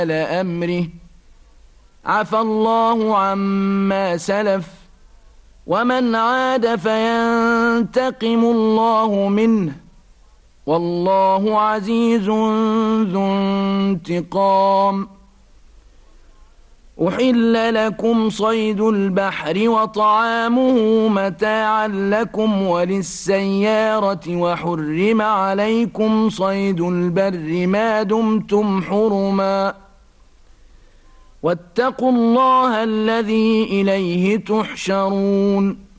أمره عفى الله عما سلف ومن عاد فينتقم الله منه والله عزيز ذو انتقام. أحل لكم صيد البحر وطعامه متاعا لكم وللسيارة وحرم عليكم صيد البر ما دمتم حرما واتقوا الله الذي إليه تحشرون.